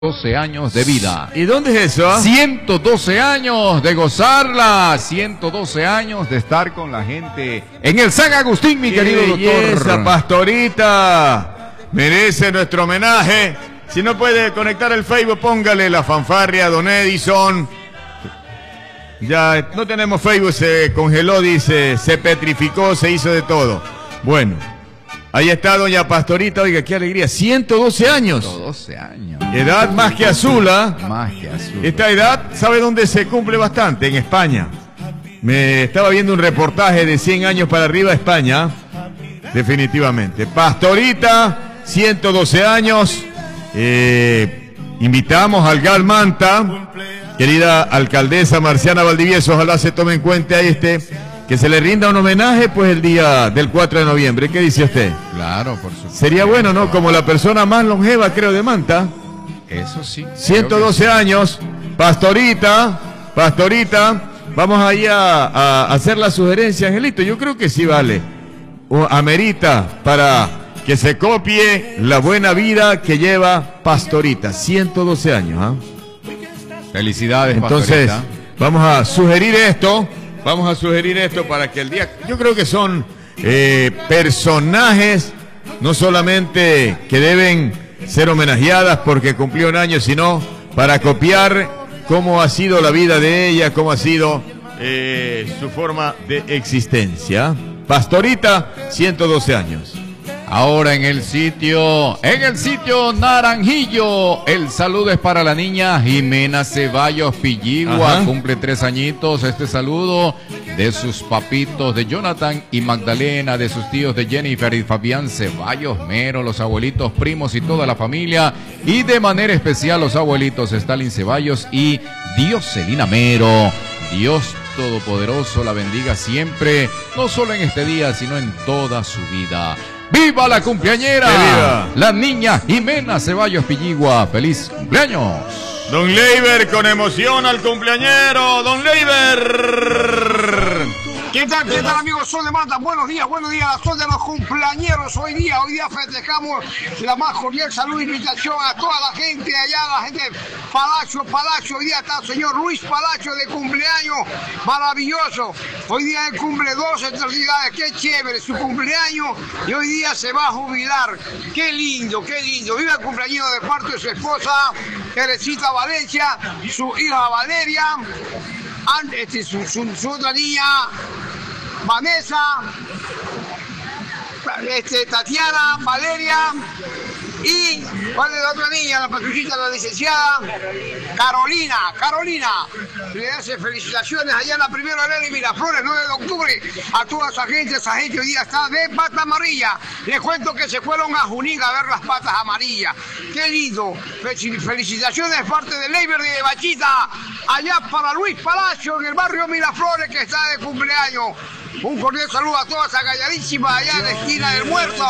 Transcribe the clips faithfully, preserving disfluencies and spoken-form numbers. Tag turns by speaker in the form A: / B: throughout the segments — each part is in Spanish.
A: doce años de vida.
B: ¿Y dónde es eso?
A: ciento doce años de gozarla, ciento doce años de estar con la gente en el San Agustín, mi
B: ¡Qué
A: querido
B: belleza,
A: doctor!
B: Pastorita! Merece nuestro homenaje. Si no puede conectar el Facebook, póngale la fanfarria a Don Edison. Ya no tenemos Facebook, se congeló, dice, se petrificó, se hizo de todo. Bueno, ahí está doña Pastorita, oiga, qué alegría, ciento doce años.
A: ciento doce años.
B: Edad más que azul, ¿ah?
A: Más que azul.
B: Esta edad, ¿sabe dónde se cumple bastante? En España. Me estaba viendo un reportaje de cien años para arriba, España. Definitivamente. Pastorita, ciento doce años. Eh, invitamos al Gal Manta, querida alcaldesa Marciana Valdivieso, ojalá se tome en cuenta este, que se le rinda un homenaje pues el día del cuatro de noviembre. ¿Qué dice usted?
A: Claro, por supuesto.
B: Sería bueno, ¿no? Como la persona más longeva, creo, de Manta.
A: Eso sí.
B: ciento doce años, Pastorita, Pastorita, vamos ahí a, a hacer la sugerencia, Angelito, yo creo que sí vale, o amerita para que se copie la buena vida que lleva Pastorita, ciento doce años, ¿eh?
A: Felicidades,
B: Entonces,
A: Pastorita.
B: vamos a sugerir esto, vamos a sugerir esto para que el día, yo creo que son eh, personajes, no solamente que deben ser homenajeadas porque cumplió un año, sino para copiar cómo ha sido la vida de ella, cómo ha sido eh, su forma de existencia. Pastorita, ciento doce años.
A: Ahora en el sitio, en el sitio Naranjillo, el saludo es para la niña Jimena Ceballos Pilligua,
B: Ajá.
A: cumple tres añitos. Este saludo de sus papitos de Jonathan y Magdalena, de sus tíos de Jennifer y Fabián Ceballos Mero, los abuelitos, primos y toda la familia, y de manera especial los abuelitos Stalin Ceballos y Dioselina Mero. Dios Todopoderoso la bendiga siempre, no solo en este día, sino en toda su vida. ¡Viva la cumpleañera!
B: ¡Que viva!
A: La niña Jimena Ceballos Pilligua. ¡Feliz cumpleaños!
B: Don Leiber con emoción al cumpleañero. Don Leiber.
C: ¿Qué tal, qué tal, amigos? Sol de Manta, buenos días, buenos días, son de los cumpleañeros hoy día, hoy día festejamos la más cordial salud e invitación a toda la gente allá, la gente de Palacio, Palacio, hoy día está el señor Luis Palacio de cumpleaños, maravilloso, hoy día él cumple doce eternidades, qué chévere, su cumpleaños, y hoy día se va a jubilar, qué lindo, qué lindo, viva el cumpleaños de parte de su esposa, Teresita Valencia, su hija Valeria, Este, su, su, su otra niña, Vanessa, este, Tatiana, Valeria, y ¿cuál es la otra niña? La patrullita, la licenciada Carolina, Carolina. Le hace felicitaciones allá en la primera ley de Miraflores, nueve de octubre, a toda esa gente, esa gente hoy día está de pata amarilla. Les cuento que se fueron a Junín a ver las patas amarillas. Qué lindo. Felicitaciones de parte de Leiber de Bachita, allá para Luis Palacio, en el barrio Miraflores, que está de cumpleaños. Un cordial saludo a toda esa galladísima allá en la esquina del Muerto.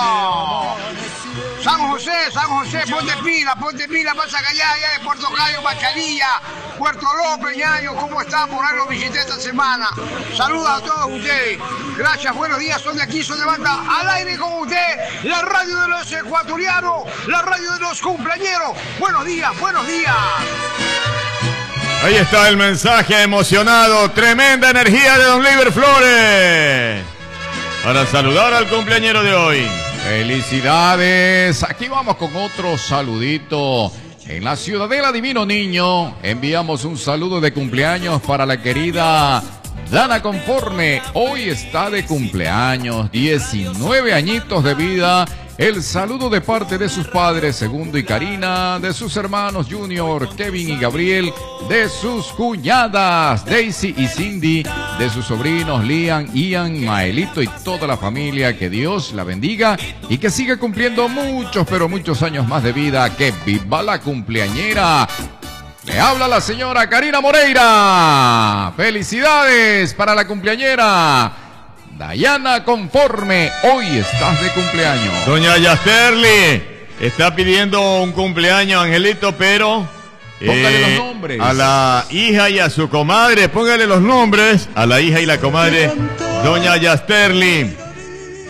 C: San José, San José, ponte pila, ponte pila, pasa allá, allá de Puerto Cayo, Bachanilla, Puerto López, Ñaño, ¿cómo están? Por ahí los visité esta semana. Saludos a todos ustedes. Gracias, buenos días, son de aquí, son de Banda, al aire con usted, la radio de los ecuatorianos, la radio de los cumpleañeros. Buenos días, buenos días.
B: Ahí está el mensaje emocionado, tremenda energía de Don Leiber Flores para saludar al cumpleañero de hoy.
A: Felicidades. Aquí vamos con otro saludito. En la Ciudadela Divino Niño enviamos un saludo de cumpleaños para la querida Dana Conforme. Hoy está de cumpleaños, diecinueve añitos de vida. El saludo de parte de sus padres, Segundo y Karina, de sus hermanos Junior, Kevin y Gabriel, de sus cuñadas, Daisy y Cindy, de sus sobrinos, Liam, Ian, Maelito y toda la familia. Que Dios la bendiga y que siga cumpliendo muchos, pero muchos años más de vida. ¡Que viva la cumpleañera! Le habla la señora Karina Moreira. ¡Felicidades para la cumpleañera Dayana Conforme! Hoy estás de cumpleaños.
B: Doña Yasterli está pidiendo un cumpleaños, Angelito, pero
A: póngale
B: eh,
A: los nombres
B: a la hija y a su comadre, póngale los nombres a la hija y la comadre, doña Yasterli.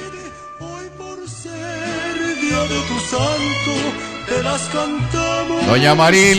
D: Hoy por ser día de tu santo, te las cantamos.
A: Doña Marilia.